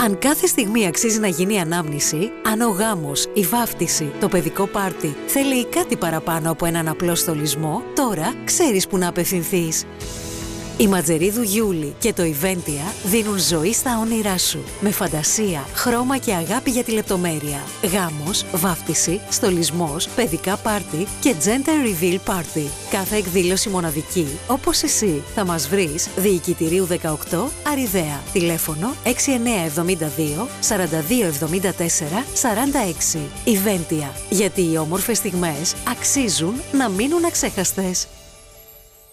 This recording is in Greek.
Αν κάθε στιγμή αξίζει να γίνει ανάμνηση, αν ο γάμος, η βάφτιση, το παιδικό πάρτι θέλει κάτι παραπάνω από έναν απλό στολισμό, τώρα ξέρεις που να απευθυνθείς. Η Ματζερίδου Γιούλη και το Iventia δίνουν ζωή στα όνειρά σου. Με φαντασία, χρώμα και αγάπη για τη λεπτομέρεια. Γάμος, βάφτιση, στολισμός, παιδικά πάρτι και gender reveal party. Κάθε εκδήλωση μοναδική, όπως εσύ. Θα μας βρεις Διοικητηρίου 18, Αριδαία. Τηλέφωνο 6972 4274 46. Iventia. Γιατί οι όμορφες στιγμές αξίζουν να μείνουν αξέχαστες.